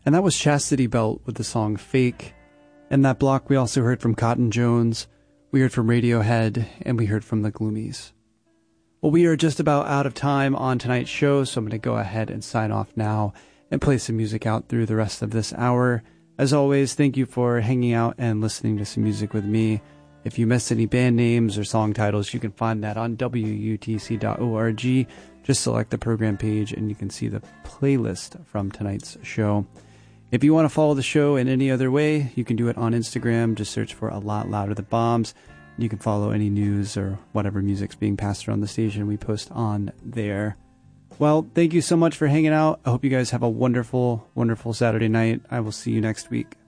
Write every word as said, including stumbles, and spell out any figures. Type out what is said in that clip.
And that was Chastity Belt with the song Fake. In that block, we also heard from Cotton Jones, we heard from Radiohead, and we heard from the Gloomies. Well, we are just about out of time on tonight's show, so I'm going to go ahead and sign off now and play some music out through the rest of this hour. As always, thank you for hanging out and listening to some music with me. If you missed any band names or song titles, you can find that on W U T C dot org. Just select the program page and you can see the playlist from tonight's show. If you want to follow the show in any other way, you can do it on Instagram. Just search for A Lot Louder The Bombs. You can follow any news or whatever music's being passed around the station we post on there. Well, thank you so much for hanging out. I hope you guys have a wonderful, wonderful Saturday night. I will see you next week.